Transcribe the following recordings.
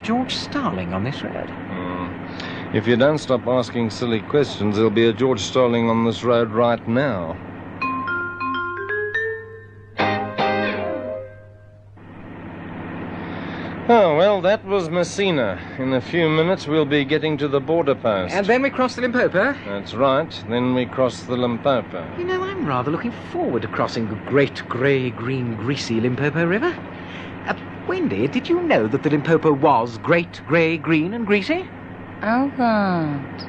George Starling on this road? If you don't stop asking silly questions, there'll be a George Starling on this road right now. Oh, well, that was Messina. In a few minutes, we'll be getting to the border post. And then we cross the Limpopo? That's right. Then we cross the Limpopo. You know, I'm rather looking forward to crossing the great grey, green, greasy Limpopo River. Wendy, did you know that the Limpopo was great, grey, green and greasy? Oh, God.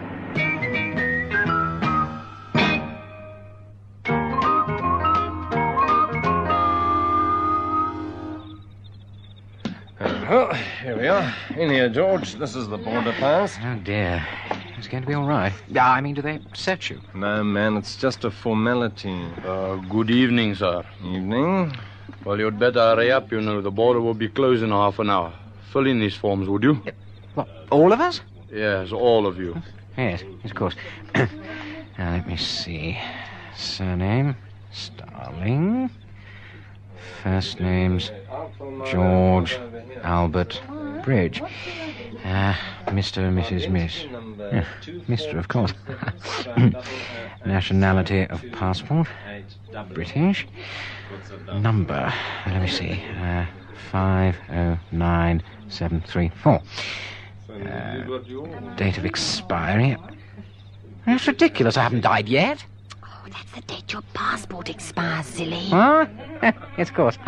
Well, here we are. In here, George. This is the border post. Oh, dear. It's going to be all right. I mean, do they search you? No, man, it's just a formality. Good evening, sir. Evening. Well, you'd better hurry up, you know. The border will be closed in half an hour. Fill in these forms, would you? What, all of us? Yes, all of you. Yes, of course. Now, let me see. Surname, Starling. First names, George Albert Bridge. Mr. and Mrs. Miss. Yeah, Mr., of course. Nationality of passport, British. Number, let me see, 509734. Date of expiry. That's ridiculous, I haven't died yet. Oh, that's the date your passport expires, silly. Huh? Yes, of course.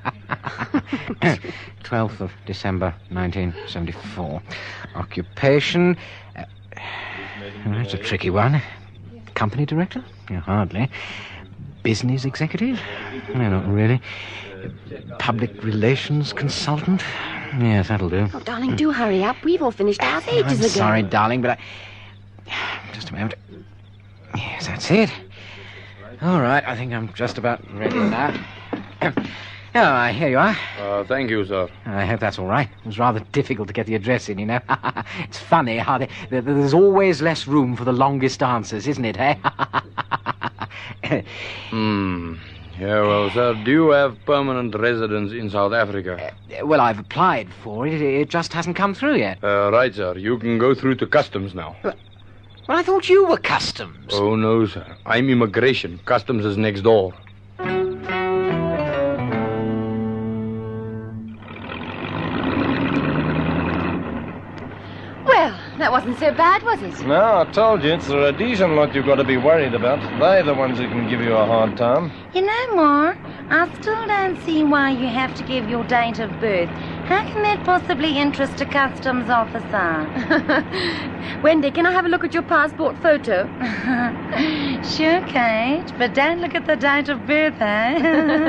12th of December, 1974. Occupation. That's a tricky one. Company director? Yeah, hardly. Business executive? No, not really. Public relations consultant? Yes, that'll do. Oh, darling, do hurry up. We've all finished ours ages ago. Sorry, darling, but just a moment. Yes, that's it. All right, I think I'm just about ready now. Oh, here you are. Thank you, sir. I hope that's all right. It was rather difficult to get the address in, you know. It's funny how there's always less room for the longest answers, isn't it, eh? Yeah, well, sir, do you have permanent residence in South Africa? Well, I've applied for it. It just hasn't come through yet. Right, sir. You can go through to customs now. Well, I thought you were customs. Oh, no, sir. I'm immigration. Customs is next door. Well, that wasn't so bad, was it? No, I told you, it's the Rhodesian lot you've got to be worried about. They're the ones who can give you a hard time. You know, Ma, I still don't see why you have to give your date of birth. How can that possibly interest a customs officer? Wendy, can I have a look at your passport photo? Sure, Kate, but don't look at the date of birth, eh?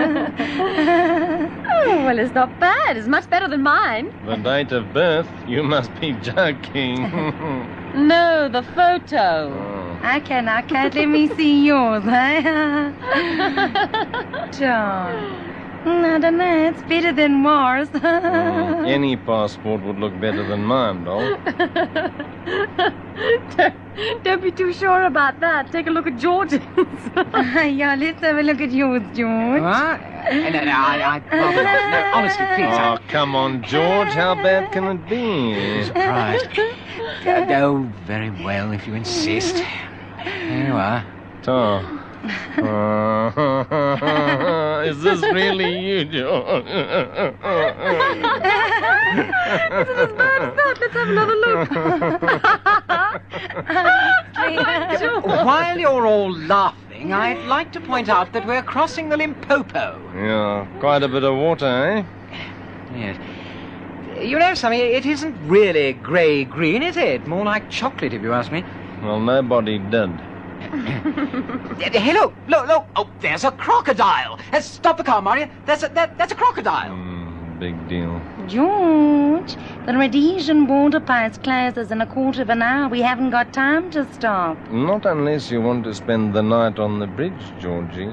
Oh, well, it's not bad. It's much better than mine. The date of birth? You must be joking. No, the photo. Okay, now, Kate, let me see yours, eh? John. I don't know, it's better than Mars. Any passport would look better than mine, doll. Don't be too sure about that. Take a look at George's. Yeah, let's have a look at yours, George. What? No, honestly, please. Oh, come on, George. How bad can it be? Surprised. Oh, very well, if you insist. Here you are. Tom. Is this really you, George? Isn't as bad as that. Let's have another look. While you're all laughing, I'd like to point out that we're crossing the Limpopo. Yeah, quite a bit of water, eh? Yes. You know something, it isn't really grey-green, is it? More like chocolate, if you ask me. Well, nobody did. Hey, look! Oh, there's a crocodile! Stop the car, Maria. That's a crocodile. Big deal. George, the Rhodesian border post closes in a quarter of an hour. We haven't got time to stop. Not unless you want to spend the night on the bridge, Georgie.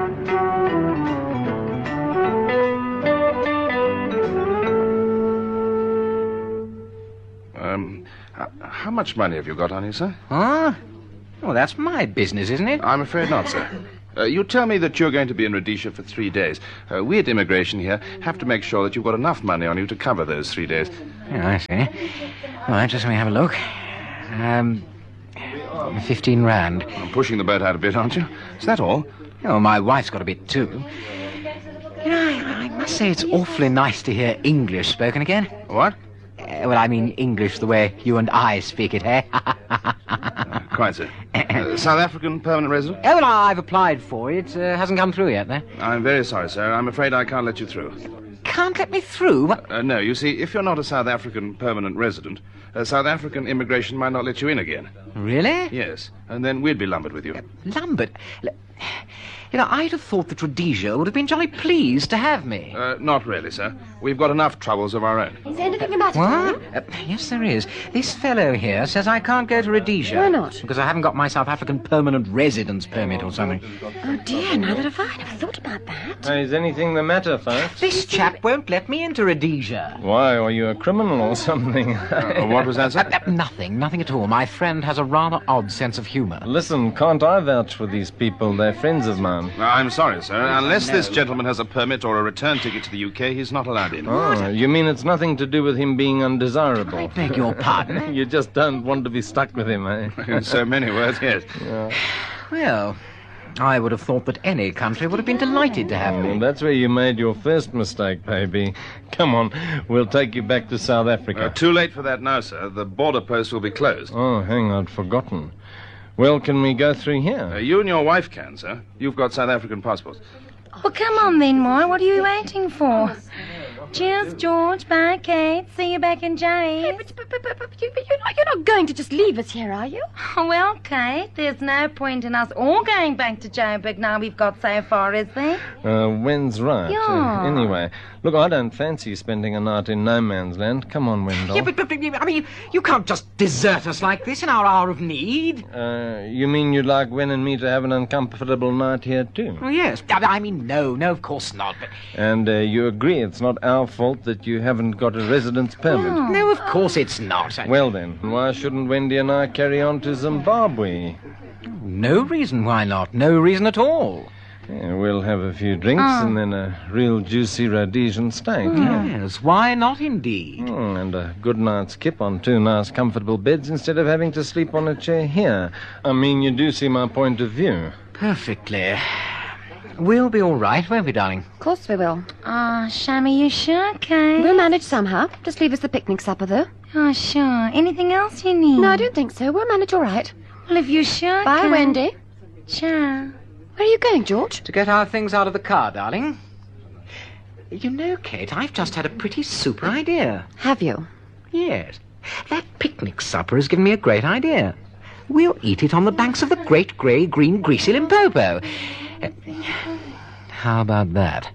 How much money have you got on you, sir? Huh? Well, that's my business, isn't it? I'm afraid not, sir. You tell me that you're going to be in Rhodesia for 3 days. We at immigration here have to make sure that you've got enough money on you to cover those 3 days. I see. All right, just let me have a look. 15 rand. I'm pushing the boat out a bit, aren't you? Is that all? Oh, my wife's got a bit too. You know, I must say it's awfully nice to hear English spoken again. What? Well, I mean English the way you and I speak it, eh? Quite so. South African permanent resident? Oh, well, I've applied for it. Hasn't come through yet, though. I'm very sorry, sir. I'm afraid I can't let you through. Can't let me through? What? No, you see, if you're not a South African permanent resident, South African immigration might not let you in again. Really? Yes, and then we'd be lumbered with you. Lumbered? You know, I'd have thought that Rhodesia would have been jolly pleased to have me. Not really, sir. We've got enough troubles of our own. Is there anything about it? What? Yes, there is. This fellow here says I can't go to Rhodesia. Why not? Because I haven't got my South African permanent residence permit or something. Oh, dear, neither have I. Never thought about that. Hey, is anything the matter, folks? This chap won't let me into Rhodesia. Why, are you a criminal or something? What was that, sir? Nothing at all. My friend has a rather odd sense of humour. Listen, can't I vouch for these people? They're friends of mine. I'm sorry, sir. Unless this gentleman has a permit or a return ticket to the UK, he's not allowed in. Oh, you mean it's nothing to do with him being undesirable? I beg your pardon. You just don't want to be stuck with him, eh? In so many words, yes. Well, I would have thought that any country would have been delighted to have Well, me. that's where you made your first mistake, baby. Come on, we'll take you back to South Africa. Too late for that now, sir. The border post will be closed. Oh, hang on, I'd forgotten. Well, can we go through here? You and your wife can, sir. You've got South African passports. Well, come on then, Moy. What are you waiting for? Cheers, George. Bye, Kate. See you back in Jay's. But you're not going to just leave us here, are you? Oh, well, Kate, there's no point in us all going back to Joburg now we've got so far, is there? Wen's right. Yeah. Anyway, look, I don't fancy spending a night in no man's land. Come on, Wendell. Yeah, but I mean, you can't just desert us like this in our hour of need. You mean you'd like Wen and me to have an uncomfortable night here, too? Oh, yes. I mean, no, of course not. But And you agree it's not our fault that you haven't got a residence permit? no, of course it's not. Well, then, why shouldn't Wendy and I carry on to Zimbabwe? No reason why not. No reason at all. Yeah, we'll have a few drinks and then a real juicy Rhodesian steak. Yes, why not indeed? And a good night's kip on 2 nice comfortable beds instead of having to sleep on a chair here. I mean, you do see my point of view. Perfectly. We'll be all right, won't we, darling? Of course we will. Oh, Shammy, you sure, Kate? We'll manage somehow. Just leave us the picnic supper, though. Oh, sure. Anything else you need? No, I don't think so. We'll manage all right. Well, if you're sure, Bye, Kate. Wendy. Sure. Where are you going, George? To get our things out of the car, darling. You know, Kate, I've just had a pretty super idea. Have you? Yes. That picnic supper has given me a great idea. We'll eat it on the banks of the great grey green greasy Limpopo. How about that?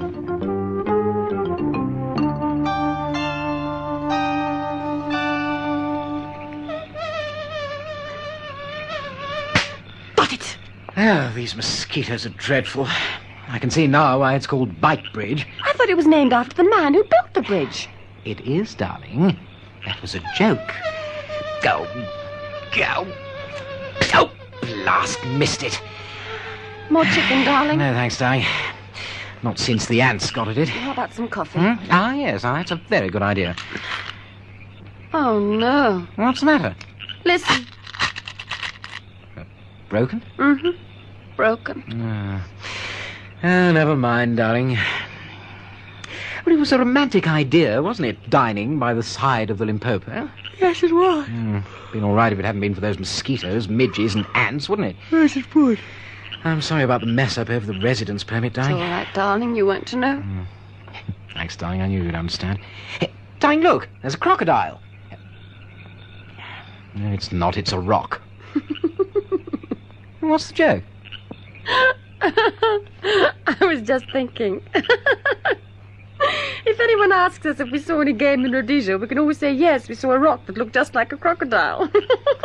Got it! Oh, these mosquitoes are dreadful. I can see now why it's called Bite Bridge. I thought it was named after the man who built the bridge. It is, darling. That was a joke. Go. Oh, blast, missed it. More chicken, darling. No, thanks, darling. Not since the ants got at it. How about some coffee? Ah, yes, that's a very good idea. Oh, no. What's the matter? Listen. Broken? Mm-hmm. Broken. Oh, never mind, darling. Well, it was a romantic idea, wasn't it? Dining by the side of the Limpopo. Yes, it was. Been all right if it hadn't been for those mosquitoes, midges, and ants, wouldn't it? Yes, it would. I'm sorry about the mess up over the residence permit, It's all darling. right, darling. You weren't to know. Thanks, darling. I knew you'd understand. Hey, darling, look. There's a crocodile. No, it's not. It's a rock. What's the joke? I was just thinking. If anyone asks us if we saw any game in Rhodesia, we can always say yes, we saw a rock that looked just like a crocodile.